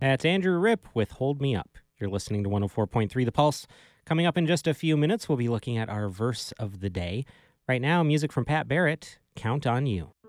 That's Andrew Ripp with Hold Me Up. You're listening to 104.3 The Pulse. Coming up in just a few minutes, we'll be looking at our verse of the day. Right now, music from Pat Barrett, Count on You.